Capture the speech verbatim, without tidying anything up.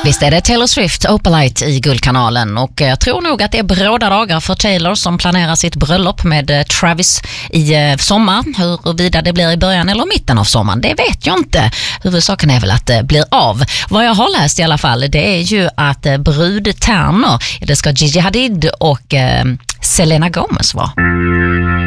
Visst är det Taylor Swift, Opalite i Guldkanalen, och jag tror nog att det är bråda dagar för Taylor som planerar sitt bröllop med Travis i sommar. Huruvida det blir i början eller mitten av sommaren, det vet jag inte. Huvudsaken är väl att det blir av. Vad jag har läst i alla fall, det är ju att brudtärnor, det ska Gigi Hadid och eh, Selena Gomez vara.